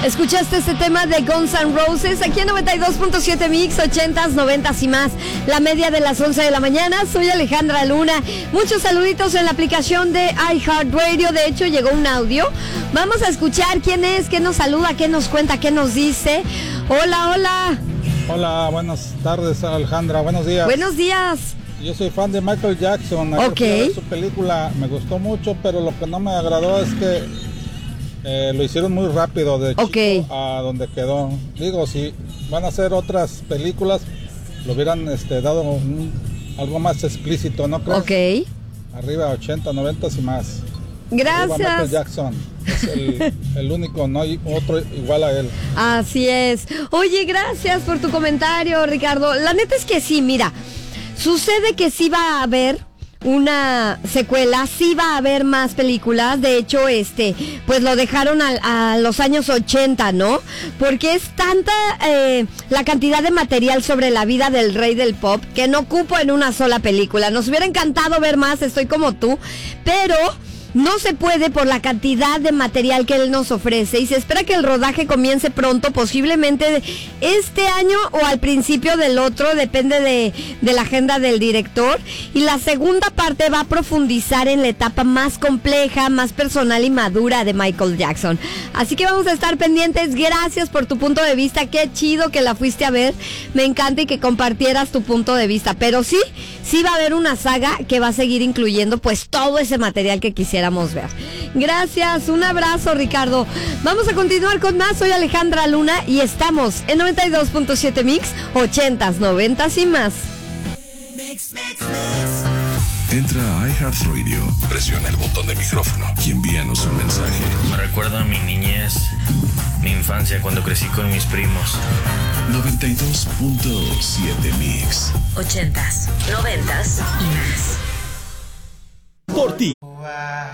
Escuchaste este tema de Guns N' Roses aquí en 92.7 Mix, 80s, 90s y más. La media de las 11 de la mañana. Soy Alejandra Luna. Muchos saluditos en la aplicación de iHeartRadio. De hecho, llegó un audio. Vamos a escuchar quién es, quién nos saluda, quién nos cuenta, qué nos dice. Hola, hola. Hola, buenas tardes, Alejandra. Buenos días. Buenos días. Yo soy fan de Michael Jackson. Ok. Su película me gustó mucho, pero lo que no me agradó es que lo hicieron muy rápido de chico a donde quedó. Digo, si van a hacer otras películas, lo hubieran dado algo más explícito, ¿no crees? Ok. Arriba 80, 90 y más. Gracias. Michael Jackson es el único, no hay otro igual a él. Así es. Oye, gracias por tu comentario, Ricardo. La neta es que sí, mira, sucede que sí va a haber una secuela, sí va a haber más películas. De hecho, pues lo dejaron a los años 80, ¿no? Porque es tanta la cantidad de material sobre la vida del rey del pop que no cupo en una sola película. Nos hubiera encantado ver más, estoy como tú, pero no se puede por la cantidad de material que él nos ofrece y se espera que el rodaje comience pronto, posiblemente este año o al principio del otro, depende de la agenda del director. Y la segunda parte va a profundizar en la etapa más compleja, más personal y madura de Michael Jackson. Así que vamos a estar pendientes. Gracias por tu punto de vista. Qué chido que la fuiste a ver. Me encanta y que compartieras tu punto de vista. Pero sí va a haber una saga que va a seguir incluyendo pues todo ese material que quisiéramos ver. Gracias, un abrazo, Ricardo. Vamos a continuar con más. Soy Alejandra Luna y estamos en 92.7 Mix, 80s, 90s y más. Entra a iHeartRadio, presiona el botón de micrófono y envíanos un mensaje. Me recuerda a mi niñez, mi infancia cuando crecí con mis primos. 92.7 Mix. 80s, 90s y más. Por ti.